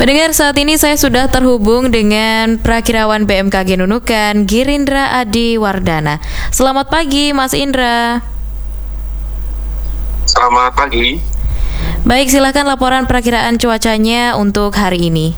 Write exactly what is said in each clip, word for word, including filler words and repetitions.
Pendengar, saat ini saya sudah terhubung dengan Prakirawan B M K G Nunukan, Girindra Adi Wardana. Selamat pagi, Mas Indra. Selamat pagi. Baik, silakan laporan perakiraan cuacanya untuk hari ini.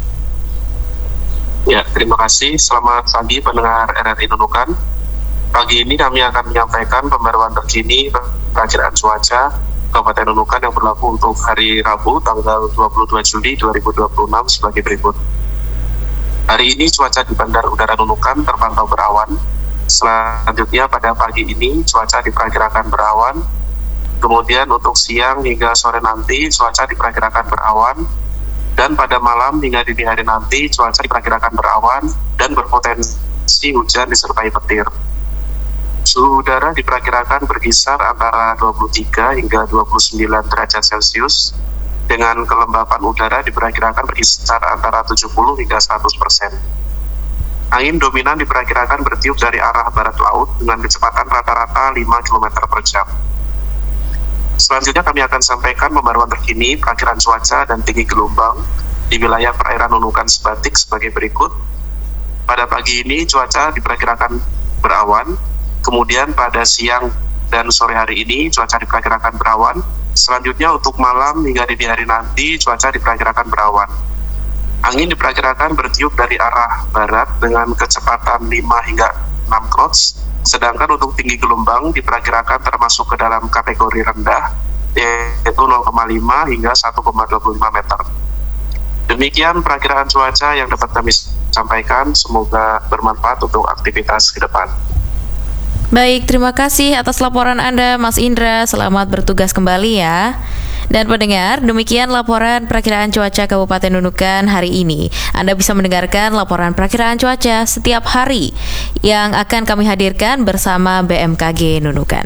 Ya, terima kasih. Selamat pagi pendengar R R I Nunukan. Pagi ini kami akan menyampaikan pembaruan terkini perakiraan cuaca Kabupaten Nunukan yang berlaku untuk hari Rabu tanggal dua puluh dua Juli dua ribu dua puluh enam sebagai berikut. Hari ini cuaca di Bandar Udara Nunukan terpantau berawan. Selanjutnya pada pagi ini cuaca diperkirakan berawan. Kemudian untuk siang hingga sore nanti cuaca diperkirakan berawan. Dan pada malam hingga dini hari nanti cuaca diperkirakan berawan dan berpotensi hujan disertai petir. Suhu udara diperkirakan berkisar antara dua puluh tiga hingga dua puluh sembilan derajat Celcius, dengan kelembapan udara diperkirakan berkisar antara tujuh puluh hingga seratus persen. Angin dominan diperkirakan bertiup dari arah barat laut dengan kecepatan rata-rata lima kilometer per jam. Selanjutnya kami akan sampaikan pembaruan terkini perakiraan cuaca dan tinggi gelombang di wilayah perairan Nunukan Sebatik sebagai berikut. Pada pagi ini cuaca diperkirakan berawan. Kemudian pada siang dan sore hari ini cuaca diperkirakan berawan. Selanjutnya untuk malam hingga dini hari nanti cuaca diperkirakan berawan. Angin diperkirakan bertiup dari arah barat dengan kecepatan lima hingga enam knots. Sedangkan untuk tinggi gelombang diperkirakan termasuk ke dalam kategori rendah, yaitu nol koma lima hingga satu koma dua puluh lima meter. Demikian perakiraan cuaca yang dapat kami sampaikan. Semoga bermanfaat untuk aktivitas ke depan. Baik, terima kasih atas laporan Anda, Mas Indra. Selamat bertugas kembali ya. Dan pendengar, demikian laporan perakiraan cuaca Kabupaten Nunukan hari ini. Anda bisa mendengarkan laporan perakiraan cuaca setiap hari yang akan kami hadirkan bersama B M K G Nunukan.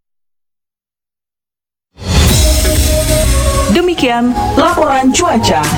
Demikian laporan cuaca.